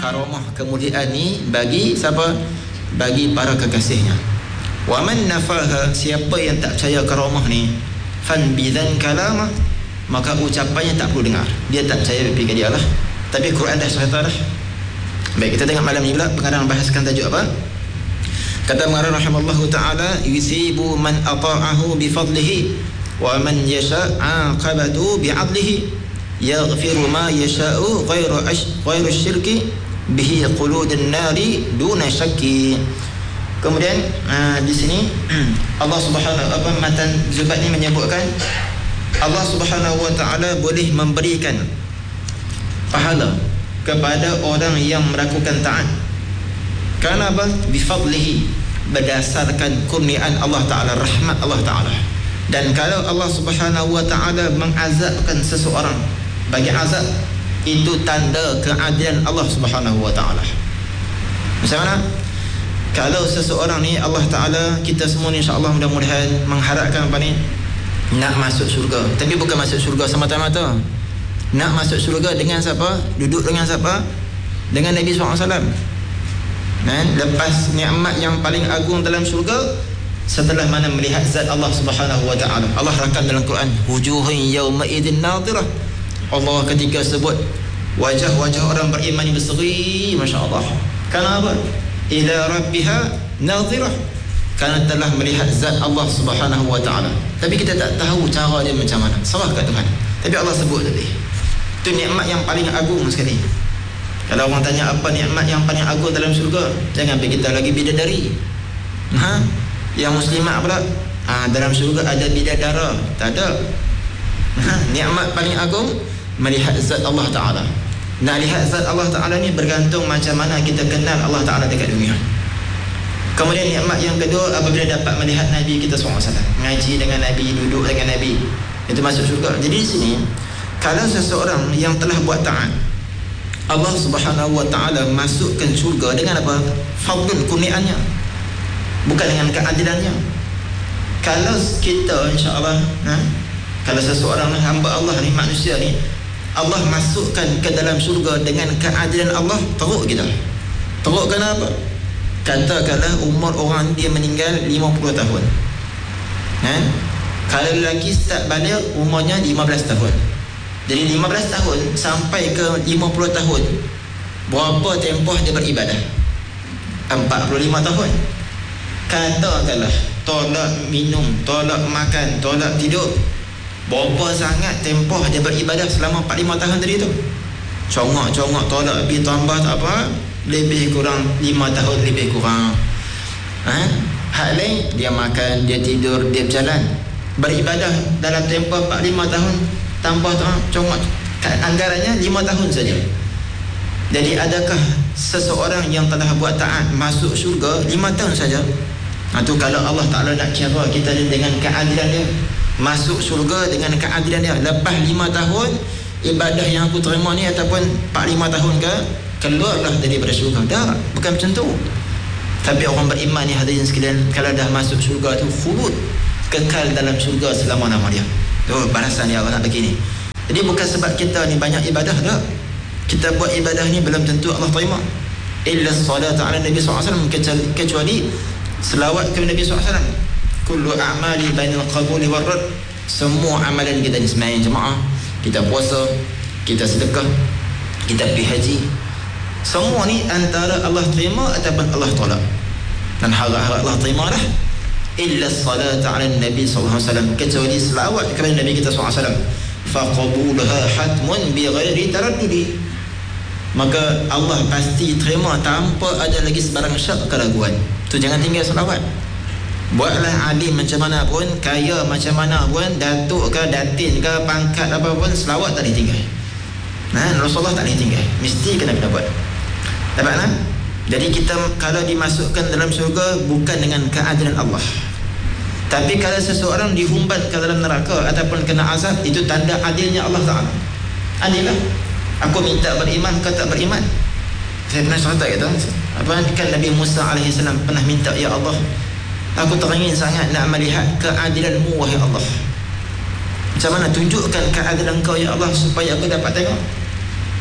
karamah kemuliaan ni bagi siapa? Bagi para kekasihnya. Wa man nafaha, siapa yang tak percaya karamah ni, fan bidzan kalamah, maka ucapannya tak perlu dengar. Dia tak percaya pergi dia lah. Tapi Quran dah cerita dah. Baik, kita tengok malam ni pula pengarang bahaskan tajuk apa? Kata pengarang rahimallahu taala, yusibu man ata'ahu bi fadlihi wa man yasha' aqabatu bi 'adlihi yaghfiru ma yasha'u ghairu syirki bihi quludun nari duna syakki. Kemudian di sini Allah Subhanahu apa matan Zubat ni menyebutkan Allah Subhanahu wa taala boleh memberikan pahala kepada orang yang melakukan taat. Kerana apa? Bifadlihi, berdasarkan kurniaan Allah Ta'ala, rahmat Allah Ta'ala. Dan kalau Allah Subhanahu wa taala mengazabkan seseorang, bagi azab itu tanda keadilan Allah Subhanahu wa taala. Macam mana? Kalau seseorang ni Allah Ta'ala, kita semua ni insya-Allah mudah-mudahan mengharapkan apa ni? Nak masuk syurga. Tapi bukan masuk syurga semata-mata. Nak masuk syurga dengan siapa? Duduk dengan siapa? Dengan Nabi SAW. Dan lepas nikmat yang paling agung dalam syurga, setelah mana melihat zat Allah Subhanahu wa taala. Allah rakam dalam Quran, wujuhun yawma idzin nadhirah. Allah ketika sebut wajah-wajah orang beriman yang berseri, masya-Allah. Kenapa? Ila rabbiha nadhirah. Kerana telah melihat zat Allah Subhanahu wa taala. Tapi kita tak tahu cara dia macam mana. Salah kat Tuhan. Tapi Allah sebut tadi. Itu nikmat yang paling agung sekali. Kalau orang tanya apa nikmat yang paling agung dalam syurga, jangan pergi kita lagi bidadari. Yang muslimat pula, dalam syurga ada bidadara. Tak ada. Nikmat paling agung melihat zat Allah Ta'ala. Nak lihat zat Allah Ta'ala ni bergantung macam mana kita kenal Allah Ta'ala dekat dunia. Kemudian nikmat yang kedua, apabila dapat melihat Nabi kita SAW, ngaji dengan Nabi, duduk dengan Nabi, itu masuk syurga. Jadi di sini, kalau seseorang yang telah buat taat, Allah Subhanahu wa taala masukkan syurga dengan apa? Fadlul, kurniaannya, bukan dengan keadilannya. Kalau kita insya-Allah, kalau seseorang hamba Allah ni, manusia ni, Allah masukkan ke dalam syurga dengan keadilan Allah, teruk kita. Teruk kenapa? Katakanlah umur orang dia meninggal 50 tahun. Kalau lelaki start balik umurnya 15 tahun. Jadi 15 tahun sampai ke 50 tahun, berapa tempoh dia beribadah? 45 tahun. Katakanlah tolak minum, tolak makan, tolak tidur, berapa sangat tempoh dia beribadah selama 45 tahun tadi tu? Congok-congok tolak lebih tambah tak apa, lebih kurang 5 tahun lebih kurang. Hak lain dia makan, dia tidur, dia berjalan. Beribadah dalam tempoh 45 tahun tambah congok, anggarannya 5 tahun saja. Jadi adakah seseorang yang telah buat taat masuk syurga 5 tahun saja? Itu kalau Allah Ta'ala nak kira kita dengan keadilan dia, masuk syurga dengan keadilan dia. Lepas 5 tahun ibadah yang aku terima ni, ataupun 45 tahun ke, keluarlah daripada syurga. Tak, bukan macam tu. Tapi orang beriman ni hadirin sekalian, kalau dah masuk syurga tu khulud, kekal dalam syurga selama-lamanya. Balasan yang Allah nak bagi ni. Jadi bukan sebab kita ni banyak ibadah dah, kita buat ibadah ni belum tentu Allah terima. Illa salat ala Nabi SAW, kecuali selawat kepada Nabi SAW. Kullu a'mali bainal qabuli wal rad. Semua amalan kita ni, sembahyang jemaah, kita puasa, kita sedekah, kita pergi haji, semua ni antara Allah terima ataupun Allah tolak. Dan harap-harap Allah terima dah. Illa salat ala Nabi SAW, kecuali selawat kepada Nabi kita SAW. Faqabulaha hatmun bi ghairi taraddudi, maka Allah pasti terima tanpa ada lagi sebarang syak keraguan. Tu jangan tinggal selawat. Buatlah alim macam mana pun, kaya macam mana pun, datuk ke, datin ke, pangkat apa pun, selawat tak ditinggal. Rasulullah tak ditinggal, mesti kena buat. Dapat tak? Jadi kita kalau dimasukkan dalam syurga bukan dengan keadilan Allah. Tapi kalau seseorang dihumbat ke dalam neraka ataupun kena azab, itu tanda adilnya Allah Ta'ala. Adil lah. Aku minta beriman, kau tak beriman. Saya pernah cerita kata, kan Nabi Musa AS pernah minta, ya Allah, aku teringin sangat nak melihat keadilanmu wahai Allah. Macam mana tunjukkan keadilan kau ya Allah supaya aku dapat tengok.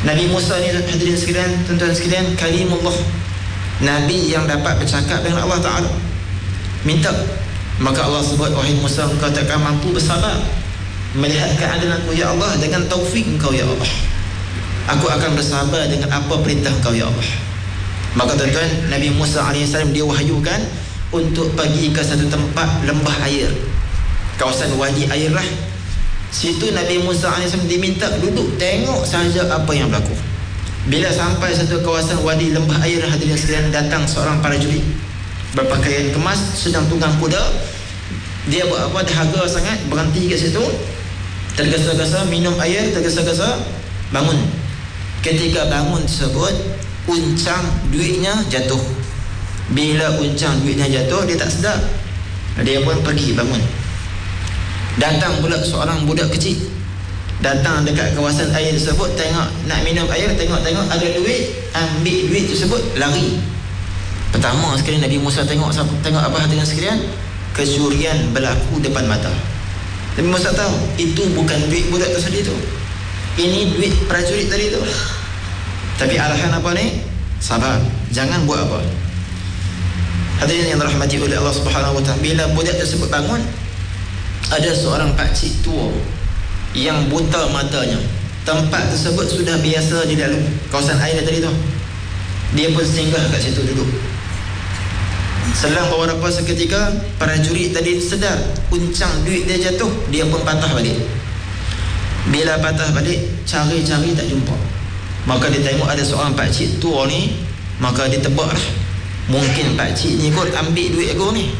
Nabi Musa ni hadirin sekalian, tuan-tuan sekalian, kalimullah, Nabi yang dapat bercakap dengan Allah Ta'ala. Minta, maka Allah sebut, wahai Musa, engkau takkan mampu bersabar melihat keadilanku ya Allah, dengan taufik engkau ya Allah, aku akan bersabar dengan apa perintah engkau ya Allah. Maka tuan-tuan, Nabi Musa AS dia wahyukan untuk pergi ke satu tempat lembah air, kawasan wadi air lah. Situ Nabi Musa AS diminta duduk tengok sahaja apa yang berlaku. Bila sampai satu kawasan wadi lembah air, hadirin sekalian, datang seorang prajurit berpakaian kemas, sedang tunggang kuda. Dia buat apa? Dahaga sangat, berhenti kat situ, tergesa-gesa minum air, tergesa-gesa bangun. Ketika bangun tersebut, uncang duitnya jatuh. Bila uncang duitnya jatuh, dia tak sedar. Dia pun pergi bangun. Datang pula seorang budak kecil, datang dekat kawasan air tersebut, tengok nak minum air, tengok-tengok ada duit, ambil duit tersebut, lari. Pertama sekali Nabi Musa tengok apa hadirin sekalian? Kecurian berlaku depan mata. Nabi Musa tahu itu bukan duit budak tadi tu, ini duit prajurit tadi tu. Tapi arahan apa ni? Sabar, jangan buat apa. Hadirin yang dirahmati oleh Allah Subhanahu Wa Taala, bila budak tersebut bangun, ada seorang pakcik tua yang buta matanya. Tempat tersebut sudah biasa dilalui, kawasan air tadi tu. Dia pun singgah kat situ duduk. Selang beberapa seketika, prajurit tadi sedar uncang duit dia jatuh, dia pun patah balik. Bila patah balik, cari-cari tak jumpa. Maka dia tengok ada seorang pakcik tua ni, maka dia tebak lah, mungkin pakcik ni kot ambil duit aku ni.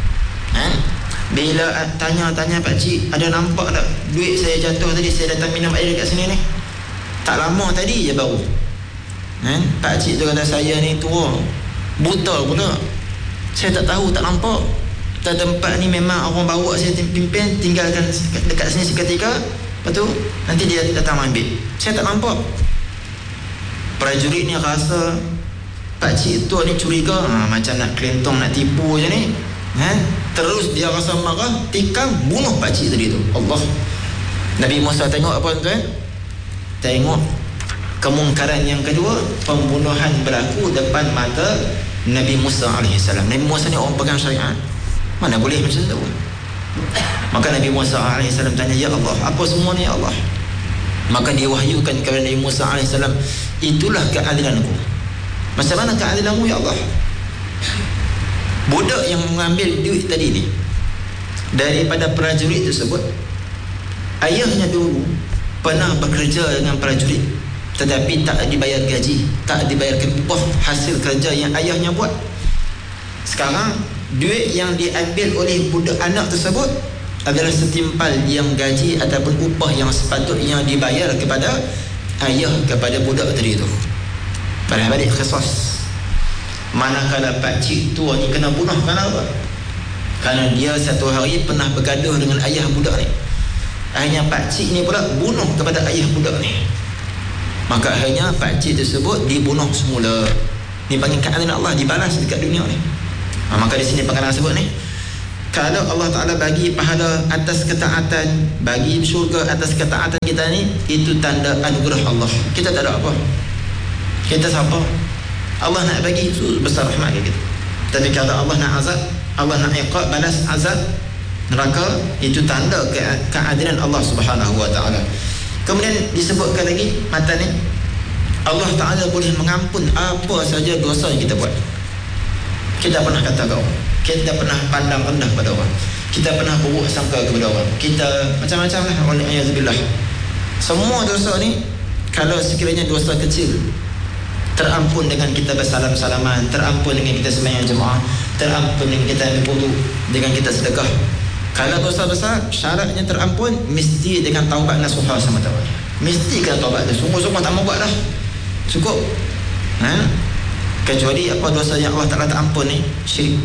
Bila tanya-tanya pakcik, ada nampak tak duit saya jatuh tadi, saya datang minum air kat sini ni, tak lama tadi je baru. Pakcik tu kata, saya ni tua, buta pula, saya tak tahu, tak nampak. Tempat ni memang orang bawa saya pimpin, tinggalkan dekat sini seketika, lepas tu nanti dia datang ambil, saya tak nampak. Prajurit ni rasa pakcik tua ni curiga, macam nak kelentong, nak tipu je ni. Terus dia rasa marah, tikam bunuh pakcik tadi tu. Allah. Nabi Musa tengok apa tuan? Tengok kemungkaran yang kedua, pembunuhan berlaku depan mata Nabi Musa AS. Nabi Musa ni orang pegang syariat, mana boleh macam tu. Maka Nabi Musa AS tanya, ya Allah, apa semua ni ya Allah? Maka dia wahyukan kepada Nabi Musa AS, itulah keadilanku. Macam mana keadilanmu ya Allah? Budak yang mengambil duit tadi ni daripada prajurit tersebut, ayahnya dulu pernah bekerja dengan prajurit, tetapi tak dibayar gaji, tak dibayarkan upah hasil kerja yang ayahnya buat. Sekarang duit yang diambil oleh budak anak tersebut adalah setimpal yang gaji ataupun upah yang sepatutnya dibayar kepada ayah kepada budak tadi itu. Balik khisas. Manakala pakcik tua ni kena bunuh kerana apa? Kerana dia satu hari pernah bergaduh dengan ayah budak ni. Akhirnya pakcik ni pula bunuh kepada ayah budak ni. Maka akhirnya pakcik tersebut dibunuh semula. Ni panggil keadilan Allah, dibalas dekat dunia ni. Maka di sini perkataan sebut ni, kalau Allah Ta'ala bagi pahala atas ketaatan, bagi syurga atas ketaatan kita ni, itu tanda anugerah Allah. Kita tak ada apa, kita siapa? Allah nak bagi, besar rahmat kita. Tapi kalau Allah nak azab, Allah nak iqab, balas azab neraka, itu tanda keadilan Allah Subhanahu Wa Ta'ala. Kemudian disebutkan lagi mata ni, Allah Ta'ala boleh mengampun apa saja dosa yang kita buat. Kita pernah kata kau, kita pernah pandang rendah pada orang, kita pernah buruk sangka kepada orang, kita macam-macam lah, wa'alaikumsalam. Semua dosa ni, kalau sekiranya dosa kecil, terampun dengan kita bersalam-salaman, terampun dengan kita sembahyang jemaah, terampun dengan kita ambil wudu, dengan kita sedekah. Kalau dosa besar, syaratnya terampun mesti dengan taubat nasuha sama taala. Mesti kena taubat. Sungguh-sungguh tak mau buat dah, cukup. Kecuali apa dosa yang Allah Ta'ala tak ampun ni? Syirik.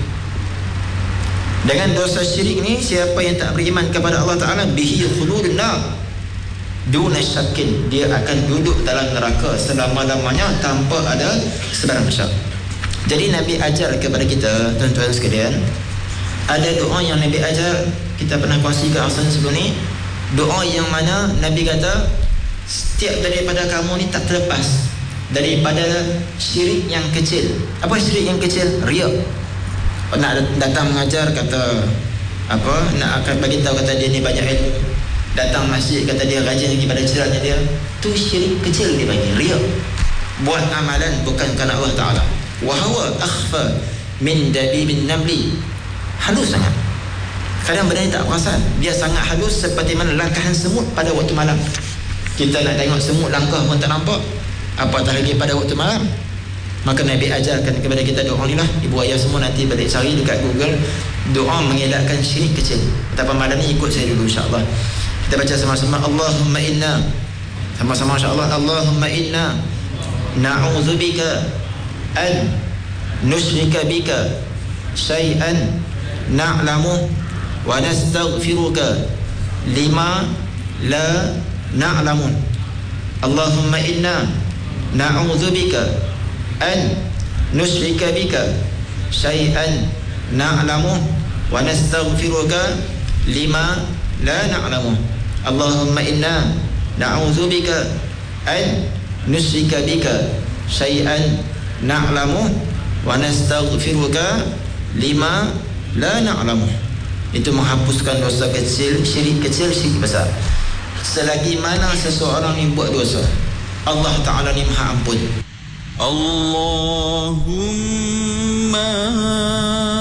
Dengan dosa syirik ni, siapa yang tak beriman kepada Allah Ta'ala, bihi khuludun nar duna syakin, dia akan duduk dalam neraka selama-lamanya tanpa ada sebarang syak. Jadi Nabi ajar kepada kita, tuan-tuan sekalian, ada doa yang Nabi ajar, kita pernah kongsikan asal sebelum ni. Doa yang mana Nabi kata, setiap daripada kamu ni tak terlepas daripada syirik yang kecil. Apa syirik yang kecil? Riya. Nak datang mengajar kata apa, nak akan bagi tahu kata dia ni banyak ilmu, datang masjid kata dia rajin lagi pada ceramahnya dia, tu syirik kecil dia bagi, riya. Buat amalan bukan kerana Allah Ta'ala. Wa huwa akhfa min dabibin namli. Halus sangat. Kadang benda ni tak perasan, dia sangat halus seperti mana langkahan semut pada waktu malam. Kita nak tengok semut langkah pun tak nampak, apatah lagi pada waktu malam. Maka Nabi ajarkan kepada kita doa ni lah. Ibu ayah semua nanti balik cari dekat Google doa mengelakkan syirik kecil. Betapa malam ni ikut saya dulu insya-Allah. Kita baca sama-sama. Allahumma inna, sama-sama insya-Allah. Allahumma inna na'udzubika an nusyrika bika syai'an na'lamu wa nastaghfiruka lima la na'lamu. Allahumma inna na'udzubika an nusyrika bika syai'an na'lamu wa nastaghfiruka lima la na'lamu. Allahumma inna na'udzubika an nusyrika bika syai'an na'lamu wa nastaghfiruka lima la na'lamu. Itu menghapuskan dosa kecil, syirik kecil, syirik besar. Selagi mana seseorang ni buat dosa, Allah Ta'ala ni Maha Ampun. Allahumma